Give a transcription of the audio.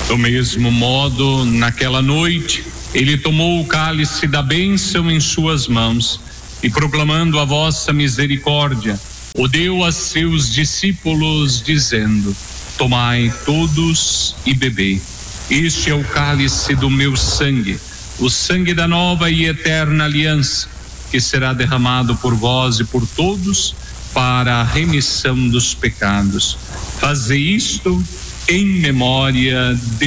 Do mesmo modo, naquela noite, ele tomou o cálice da bênção em suas mãos e, proclamando a vossa misericórdia, o deu a seus discípulos, dizendo: tomai todos e bebei. Este é o cálice do meu sangue, o sangue da nova e eterna aliança, que será derramado por vós e por todos para a remissão dos pecados. Fazei isto em memória de